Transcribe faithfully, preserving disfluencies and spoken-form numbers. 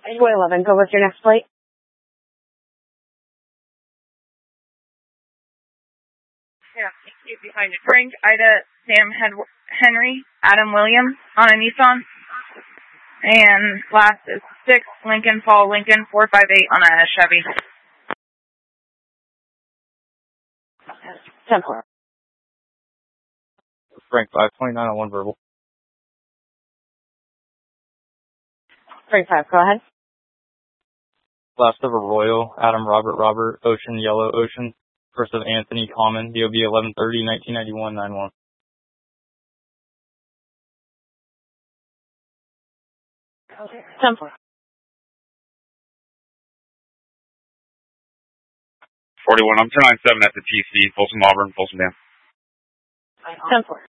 two eleven, go with your next plate. Yeah, behind it. Frank, Ida, Sam Hed- Henry, Adam Williams on a Nissan. And last is six, Lincoln Paul Lincoln, four five eight on a Chevy. ten four. Frank, five twenty-nine on one verbal. Frank five, go ahead. Last of Arroyo, Adam Robert Robert, Ocean Yellow Ocean. First of Anthony Common, D O B eleven thirty, nineteen ninety-one, nine one. Okay. ten four. forty-one, I'm two ninety-seven at the T C, Folsom Auburn, Folsom Dam. ten four.